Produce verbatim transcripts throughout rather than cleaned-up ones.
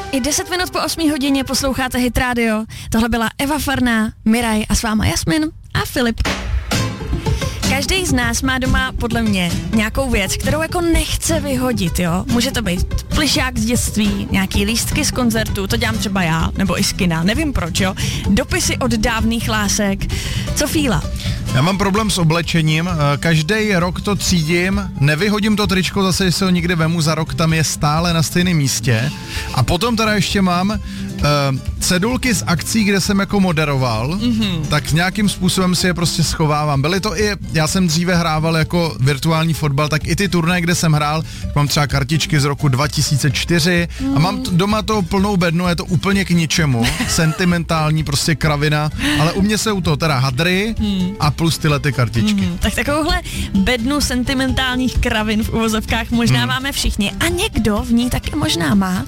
I deset minut po osmé hodině posloucháte Hit Radio. Tohle byla Eva Farná, Miraj a s váma Jasmin a Filip. Každý z nás má doma podle mě nějakou věc, kterou jako nechce vyhodit, jo. Může to být plišák z dětství, nějaký lístky z koncertu, to dělám třeba já, nebo i z kina, nevím proč, jo. Dopisy od dávných lásek. Co Fíla? Já mám problém s oblečením, každý rok to třídím, nevyhodím to tričko, zase, když se ho někde vemu za rok, tam je stále na stejném místě. A potom teda ještě mám uh, cedulky z akcí, kde jsem jako moderoval, mm-hmm. tak nějakým způsobem si je prostě schovávám. Byly to i, já jsem dříve hrával jako virtuální fotbal, tak i ty turnaje, kde jsem hrál, mám třeba kartičky z roku dva tisíce čtyři mm. a mám t- doma to plnou bednu, je to úplně k ničemu, sentimentální prostě kravina, ale u mě jsou to teda hadry mm. a plus tyhle ty kartičky. Mm, tak takovouhle bednu sentimentálních kravin v uvozovkách možná mm. máme všichni. A někdo v ní taky možná má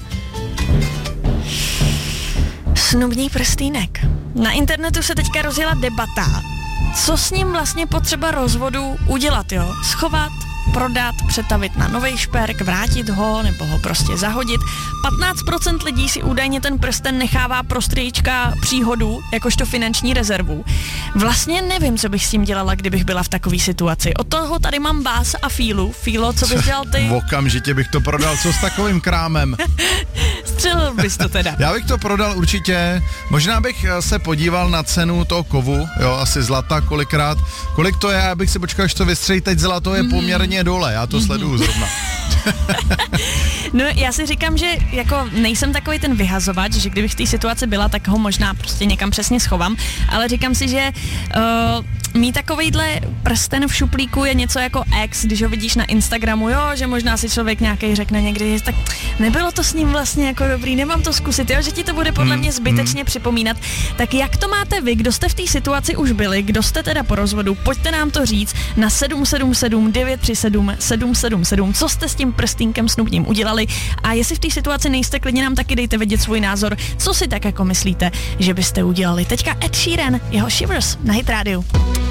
snubní prstýnek. Na internetu se teďka rozjela debata, co s ním vlastně potřeba rozvodu udělat, jo? Schovat, prodat, přetavit na novej šperk, vrátit ho nebo ho prostě zahodit. patnáct procent lidí si údajně ten prsten nechává pro strýčka příhodu, jakožto finanční rezervu. Vlastně nevím, co bych s tím dělala, kdybych byla v takové situaci. Od toho tady mám vás a Fílu. Fílo, co bys dělal ty? Okamžitě bych to prodal, co s takovým krámem? Střelil bys to teda. Já bych to prodal určitě. Možná bych se podíval na cenu toho kovu, jo, asi zlata kolikrát. Kolik to je, já bych si počkal, až to vystřelí, teď zlato je mm. poměrně dole, já to mm-hmm. sleduju zrovna. No já si říkám, že jako nejsem takový ten vyhazovač, že kdybych v té situaci byla, tak ho možná prostě někam přesně schovám, ale říkám si, že uh, mít takovejhle prsten v šuplíku je něco jako ex, když ho vidíš na Instagramu, jo, že možná si člověk nějaký řekne někdy, tak nebylo to s ním vlastně jako dobrý, nemám to zkusit, jo, že ti to bude podle mě zbytečně připomínat. Tak jak to máte vy, kdo jste v té situaci už byli, kdo jste teda po rozvodu, pojďte nám to říct na sedm sedm sedm devět tři sedm sedm sedm sedm, co jste s tím prstínkem snubním udělali a jestli v té situaci nejste, klidně nám taky dejte vědět svůj názor, co si tak jako myslíte, že byste udělali. Teďka Ed Sheeran, jeho Shivers na Hit Radio.